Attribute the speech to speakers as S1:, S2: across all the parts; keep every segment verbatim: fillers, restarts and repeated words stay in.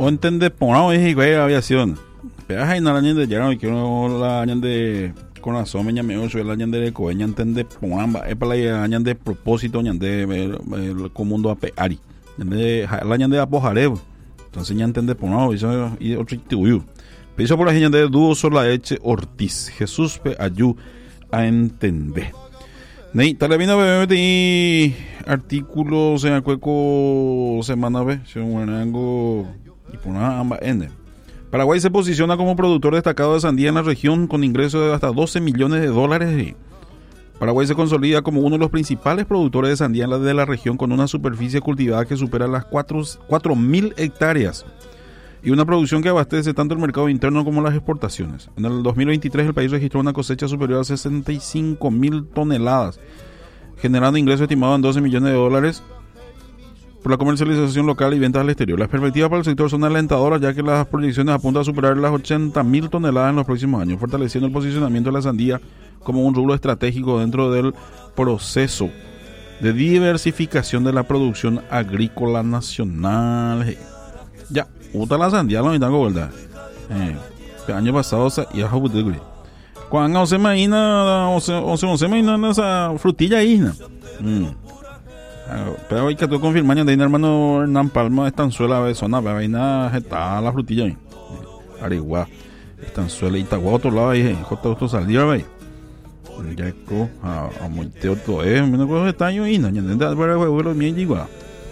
S1: o entender por ahí es igual aviación. Pero hay nada de ya no quiero la de corazón me llame ocho la de coña entender por ambas es para la de propósito de el común a peari. De la de apojaré. Entonces ya entender por ahí eso y otro tuyo. Piso por la gente de Dúo Solaeche Ortiz. Jesús pe ayú a entender. Nei, tal vez no de artículos en el cueco semana B, según algo y por nada ambas ende. Paraguay se posiciona como productor destacado de sandía en la región con ingresos de hasta doce millones de dólares. Paraguay se consolida como uno de los principales productores de sandía de la región con una superficie cultivada que supera las cuatro mil hectáreas y una producción que abastece tanto el mercado interno como las exportaciones. En el dos mil veintitrés el país registró una cosecha superior a sesenta y cinco mil toneladas, generando ingresos estimados en doce millones de dólares por la comercialización local y ventas al exterior. Las perspectivas para el sector son alentadoras, ya que las proyecciones apuntan a superar las ochenta mil toneladas en los próximos años, fortaleciendo el posicionamiento de la sandía como un rubro estratégico dentro del proceso de diversificación de la producción agrícola nacional. Ya, uta la sandía, la mitad de vuelta. Eh, el año pasado ya fue muy cuando se imagina, o se, o se, o se imagina esa frutilla ahí, ¿no? Mm. Pero hay que tú confirmar que el hermano Hernán Palma estanzuela de zona, pero ahí nada está la frutilla ahí. Arigua, estanzuela y Itagua otro lado ahí, J. Auto salió ahí. Ya es que a a Monteo todo es, menos que está año y no, ya no está para el juego de los míos igual.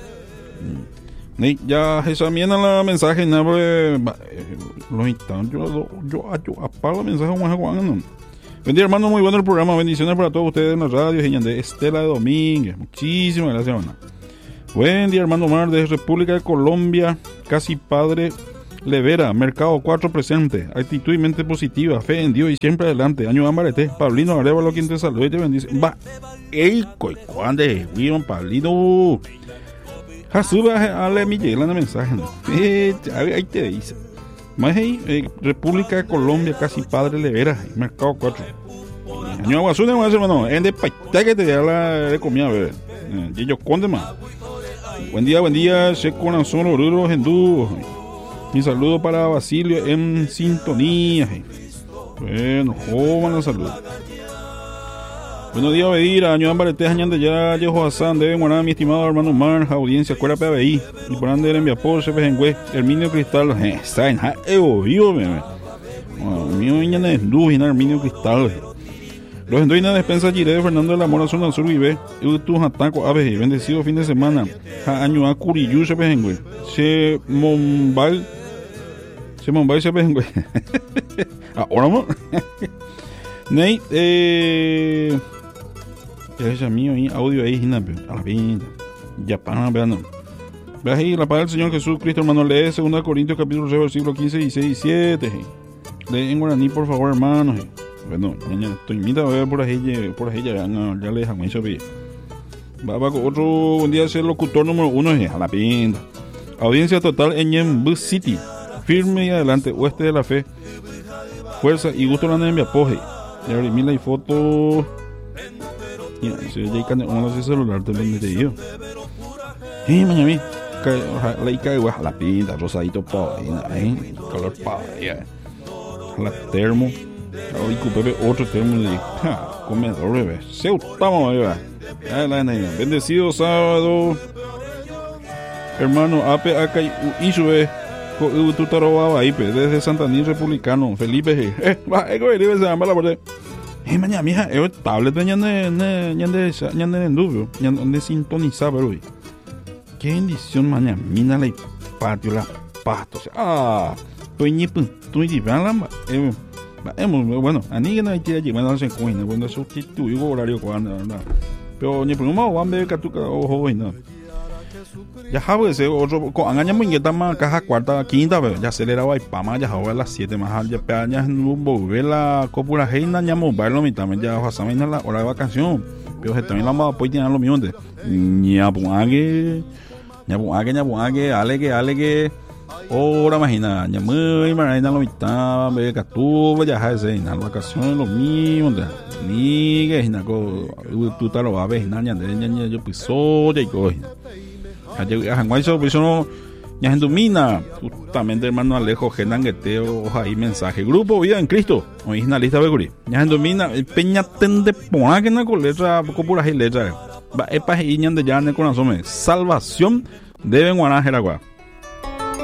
S1: Ya examina la mensaje nada pues los instantes yo yo yo apago el mensaje como Juan. Buen día, hermano, muy bueno el programa, bendiciones para todos ustedes en la radio, de Estela de Domínguez, muchísimas gracias, hermano. Buen día, hermano Omar, desde República de Colombia, casi padre Levera, Mercado cuatro presente, actitud y mente positiva, fe en Dios y siempre adelante. Año Ambarete, Pablino Arevalo quien te saluda y te bendice. Va, ey, coicuande, guión, Pablino. Jasuba, ale mi llega el mensaje, ¿no? Eh, ahí te dice. Más ahí, eh, República de Colombia, casi padre Levera, Mercado cuatro. Año Aguazú, hermano, en de paita que te da la comida, bebé. Y yo conde más. Buen día, buen día, se corazón oruros en dúo. Mi saludo para Basilio en sintonía. Bueno, joven la salud. Buenos días, Bedira, año Ambarete, año de ya, Yeho Hassan, debe morar mi estimado hermano Mar, audiencia, cuera P B I, y por ande en mi apoyo, se pejengüe, Herminio Cristal, eh, está en ja, evo, vivo, me, mío, niña de luz, y Herminio Cristal. Los endoy en la despensa Giré de Fernando de la Mora, zona sur, vive, y tu jataco, abeje, bendecido fin de semana, ja, año a Curiyú, se pejengüe, se Mombal, se Mombal, se pejengüe. Ahora, ¿no? Ney, eh. Es mío y audio ahí, a la pinta. Ya para vean. Ve ahí la paz del Señor Jesucristo, hermano. Lee segunda Corintios, capítulo seis, versículo quince, dieciséis y siete. Lee en guaraní, por favor, hermano. Bueno, ya estoy invitado a ver por ahí, por ahí ya, ya le dejamos eso. Va, va con otro, un día ser locutor número uno, a la pinta. Audiencia total en Yembu City. Firme y adelante, oeste de la fe. Fuerza y gusto la en mi apoje. Ya mira y foto. Ya, si ya hay uno de celular te lo he dicho. Eh, mañana la ica igual la pinta, rosadito pa, eh, color pa, ya. La termo. Hoy Pepe otro termo de ja, comedor bebé. Se estamos bebé. Ya la nena. Bendecido sábado. Hermano Ape Acay Isue. Tu tarobaba ahí, desde Santaní Republicano, Felipe. Eh, va, ego Felipe se llama la parte. Eh, mañana, mija, es tablet de ñande, ñande, ñande en dubio, ñande sintonizar, pero qué bendición, mañana, mina la patio, la pasto, ah, estoy ni estoy ni vean eh, bueno, a ni que no hay que llevar a la secuina, cuando sustituyo horario cuando, pero ni por un modo, van a ver que tú, ojo, no. Ya sabe ese otro con año muy más caja cuarta quinta pero ya aceleraba y pama ya a las siete más ya peñas no volver la copura reina ya moverlo mi también ya vas a ver la hora de vacación pero se también la vamos a poder tener lo mismo de ña puague ña puague ña puague ale que ale que hora imagina ña muy marina lo mitad ve que tú vayas a ese en la vacación lo mismo de ni que na ko tú te lo vas a ver ña ña yo piso ya y coge a Janguay se puso Ñajendumina, justamente hermano Alejo, Genangueteo, ahí mensaje. Grupo Vida en Cristo, hoy es una lista de Curi. Ñajendumina, Peña Tende Pona, que no con letra, copura y letra. Va, epa, y ñan de ya en el corazón, salvación deben guanar Jeragua.